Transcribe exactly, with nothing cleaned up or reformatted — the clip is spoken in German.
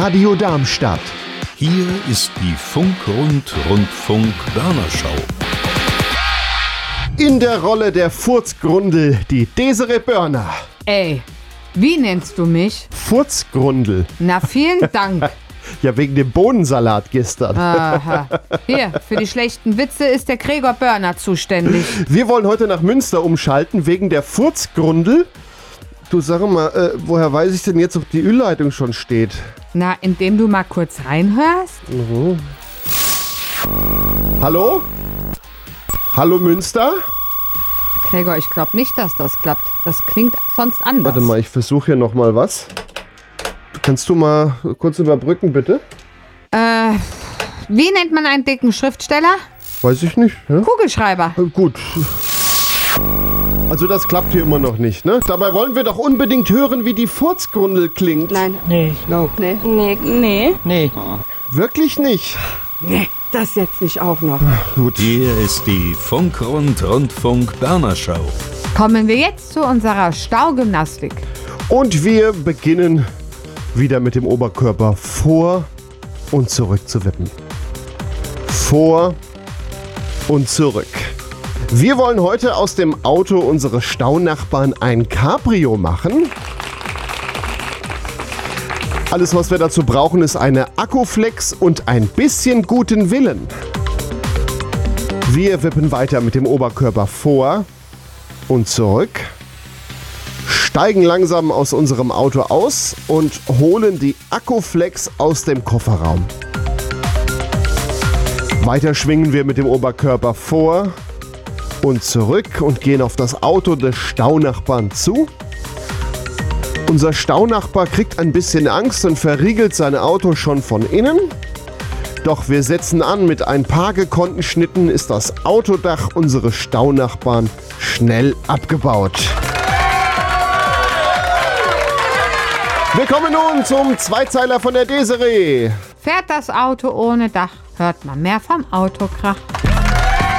Radio Darmstadt. Hier ist die Funk-Rund-Rundfunk-Börnerschau. In der Rolle der Furzgrundel die Desiree Börner. Ey, wie nennst du mich? Furzgrundel. Na, vielen Dank. Ja, wegen dem Bohnensalat gestern. Aha. Hier, für die schlechten Witze ist der Gregor Börner zuständig. Wir wollen heute nach Münster umschalten wegen der Furzgrundel. Du, sag mal, äh, woher weiß ich denn jetzt, ob die Ölleitung schon steht? Na, indem du mal kurz reinhörst. Mhm. Hallo? Hallo Münster? Gregor, ich glaube nicht, dass das klappt. Das klingt sonst anders. Warte mal, ich versuche hier nochmal was. Kannst du mal kurz überbrücken, bitte? Äh, wie nennt man einen dicken Schriftsteller? Weiß ich nicht. Ja? Kugelschreiber. Äh, gut. Also das klappt hier immer noch nicht, ne? Dabei wollen wir doch unbedingt hören, wie die Furzgrundel klingt. Nein. Nee. No. Nee. Nee. Nee. Nee. Wirklich nicht? Nee, das jetzt nicht auch noch. Gut. Hier ist die Funk-Rund-Rundfunk-Börnerschau. Kommen wir jetzt zu unserer Staugymnastik. Und wir beginnen wieder mit dem Oberkörper vor und zurück zu wippen. Vor und zurück. Wir wollen heute aus dem Auto unseres Staunachbarn ein Cabrio machen. Alles, was wir dazu brauchen, ist eine Akkuflex und ein bisschen guten Willen. Wir wippen weiter mit dem Oberkörper vor und zurück, steigen langsam aus unserem Auto aus und holen die Akkuflex aus dem Kofferraum. Weiter schwingen wir mit dem Oberkörper vor und zurück und gehen auf das Auto des Staunachbarn zu. Unser Staunachbar kriegt ein bisschen Angst und verriegelt sein Auto schon von innen. Doch wir setzen an, mit ein paar gekonnten Schnitten ist das Autodach unseres Staunachbarn schnell abgebaut. Wir kommen nun zum Zweizeiler von der Desiree. Fährt das Auto ohne Dach, hört man mehr vom Autokrach.